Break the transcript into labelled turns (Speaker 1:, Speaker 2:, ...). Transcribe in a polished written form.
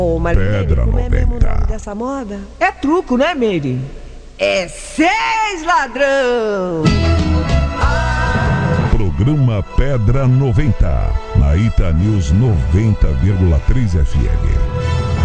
Speaker 1: Ô, mas
Speaker 2: Pedra
Speaker 1: como é mesmo o
Speaker 2: 90.
Speaker 1: nome dessa moda? É truco, né, Meire? É 6 ladrão!
Speaker 2: Programa Pedra 90. Na Ita News 90,3 FM.